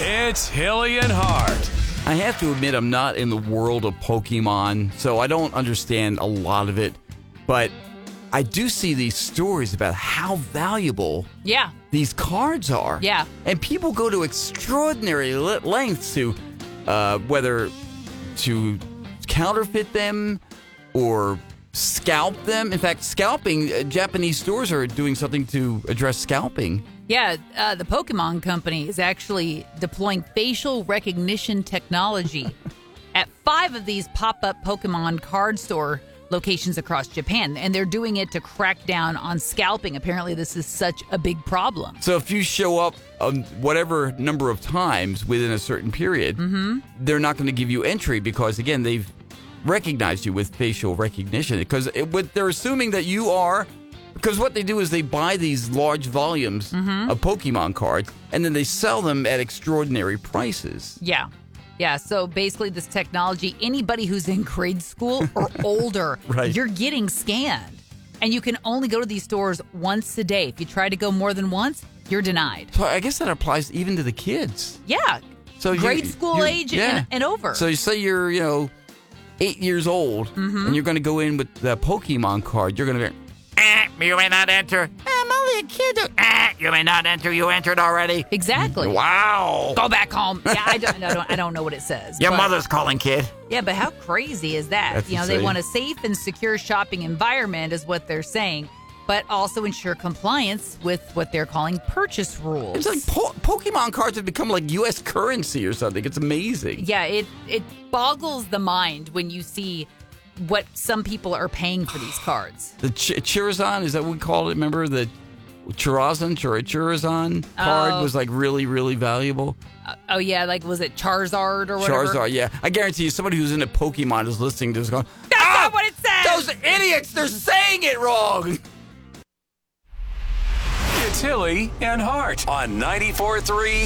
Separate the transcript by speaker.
Speaker 1: It's Hilly and Hart.
Speaker 2: I have to admit, I'm not in the world of Pokemon, so I don't understand a lot of it. But I do see these stories about how valuable these cards are.
Speaker 3: Yeah.
Speaker 2: And people go to extraordinary lengths to whether to counterfeit them or scalp them. In fact, scalping, Japanese stores are doing something to address scalping.
Speaker 3: Yeah, the Pokemon Company is actually deploying facial recognition technology at 5 of these pop-up Pokemon card store locations across Japan, and they're doing it to crack down on scalping. Apparently, this is such a big problem.
Speaker 2: So if you show up whatever number of times within a certain period, they're not going to give you entry because, again, they've recognized you with facial recognition. Because they're assuming that you are... Because what they do is they buy these large volumes of Pokemon cards, and then they sell them at extraordinary prices.
Speaker 3: Yeah. Yeah, so basically this technology, anybody who's in grade school or older, you're getting scanned. And you can only go to these stores once a day. If you try to go more than once, you're denied.
Speaker 2: So I guess that applies even to the kids.
Speaker 3: Yeah.
Speaker 2: So
Speaker 3: grade school age and over.
Speaker 2: So you say you're, 8 years old, and you're going to go in with the Pokemon card. You're going to be... you may not enter. I'm only a kid. You may not enter. You entered already.
Speaker 3: Exactly.
Speaker 2: Wow.
Speaker 3: Go back home. Yeah, I don't know what it says.
Speaker 2: Your mother's calling, kid.
Speaker 3: Yeah, but how crazy is that?
Speaker 2: That's
Speaker 3: they
Speaker 2: insane.
Speaker 3: want a safe and secure shopping environment is what they're saying, but also ensure compliance with what they're calling purchase rules.
Speaker 2: It's like Pokemon cards have become like U.S. currency or something. It's amazing.
Speaker 3: Yeah, it boggles the mind when you see what some people are paying for these cards.
Speaker 2: The Chirazon, is that what we call it? Remember the Chirazon card was like really, really valuable?
Speaker 3: Oh, yeah, like was it Charizard or whatever?
Speaker 2: Charizard, yeah. I guarantee you somebody who's into Pokemon is listening to this going,
Speaker 3: That's not what it says!
Speaker 2: Those idiots, they're saying it wrong!
Speaker 1: It's Hilly and Hart on 94.3